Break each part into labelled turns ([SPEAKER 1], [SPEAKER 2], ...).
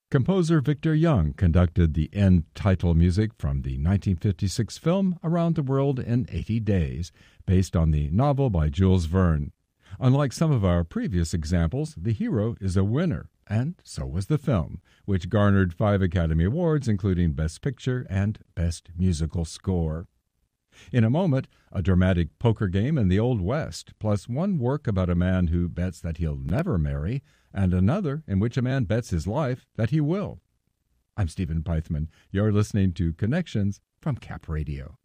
[SPEAKER 1] Composer Victor Young conducted the end title music from the 1956 film Around the World in 80 Days, based on the novel by Jules Verne. Unlike some of our previous examples, the hero is a winner, and so was the film, which garnered 5 Academy Awards, including Best Picture and Best Musical Score. In a moment, a dramatic poker game in the Old West, plus one work about a man who bets that he'll never marry, and another in which a man bets his life that he will. I'm Stephen Pythman. You're listening to Connections from Cap Radio.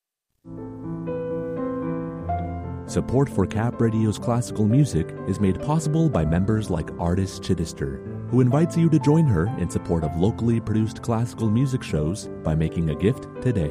[SPEAKER 2] Support for Cap Radio's classical music is made possible by members like Artis Chittister, who invites you to join her in support of locally produced classical music shows by making a gift today.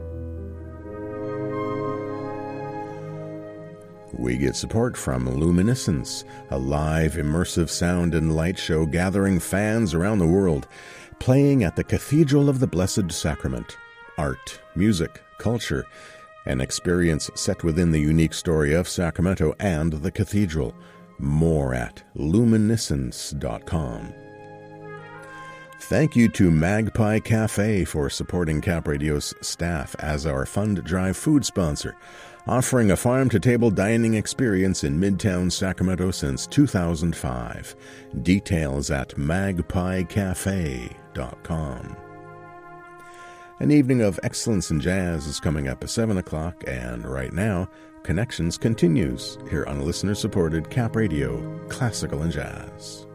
[SPEAKER 3] We get support from Luminescence, a live immersive sound and light show gathering fans around the world, playing at the Cathedral of the Blessed Sacrament. Art, music, culture, an experience set within the unique story of Sacramento and the cathedral. More at luminescence.com. Thank you to Magpie Cafe for supporting Cap Radio's staff as our Fund Drive food sponsor, offering a farm-to-table dining experience in Midtown Sacramento since 2005. Details at magpiecafe.com. An evening of excellence in jazz is coming up at 7 o'clock, and right now, Connections continues here on listener-supported Cap Radio, Classical and Jazz.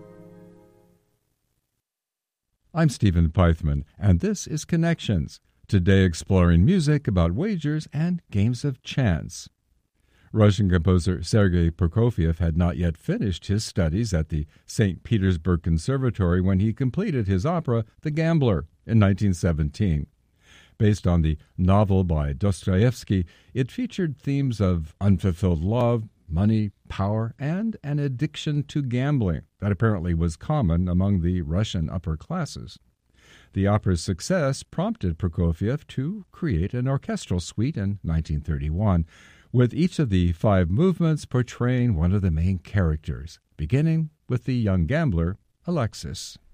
[SPEAKER 1] I'm Stephen Pythman, and this is Connections, today exploring music about wagers and games of chance. Russian composer Sergei Prokofiev had not yet finished his studies at the St. Petersburg Conservatory when he completed his opera, The Gambler, in 1917. Based on the novel by Dostoevsky, it featured themes of unfulfilled love, money, power, and an addiction to gambling that apparently was common among the Russian upper classes. The opera's success prompted Prokofiev to create an orchestral suite in 1931, with each of the 5 movements portraying one of the main characters, beginning with the young gambler, Alexis.